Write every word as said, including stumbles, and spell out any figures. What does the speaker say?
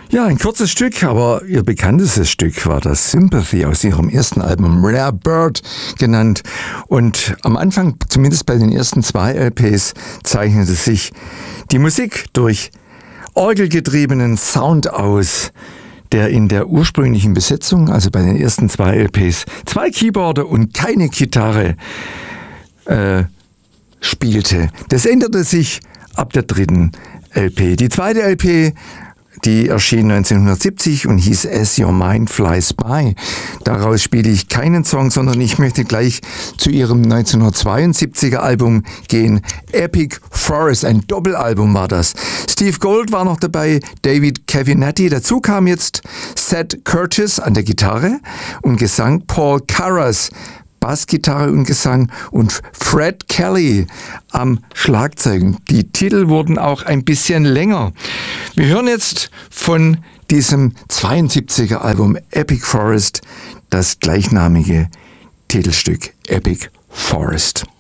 Ja, ein kurzes Stück, aber ihr bekanntestes Stück war das Sympathy aus ihrem ersten Album Rare Bird genannt. Und am Anfang, zumindest bei den ersten zwei L Ps, zeichnete sich die Musik durch orgelgetriebenen Sound aus, der in der ursprünglichen Besetzung, also bei den ersten zwei L Ps, zwei Keyboarder und keine Gitarre äh, spielte. Das änderte sich ab der dritten L P. Die zweite L P, die erschien neunzehnhundertsiebzig und hieß As Your Mind Flies By. Daraus spiele ich keinen Song, sondern ich möchte gleich zu ihrem neunzehnhundertzweiundsiebziger Album gehen. Epic Forest, ein Doppelalbum war das. Steve Gold war noch dabei, David Cavinati. Dazu kam jetzt Seth Curtis an der Gitarre und Gesang, Paul Carras Bassgitarre und Gesang und Fred Kelly am Schlagzeug. Die Titel wurden auch ein bisschen länger. Wir hören jetzt von diesem zweiundsiebziger Album Epic Forest das gleichnamige Titelstück Epic Forest.